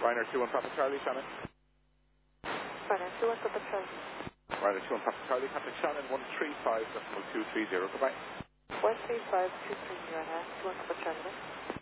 Ryanair 2 and Papa Charlie, Shannon. Ryanair 2 and Papa Charlie. Ryanair 2 and Papa Charlie, Captain Shannon, 135.230, goodbye. 135.230, Ryanair 2 and Papa Charlie.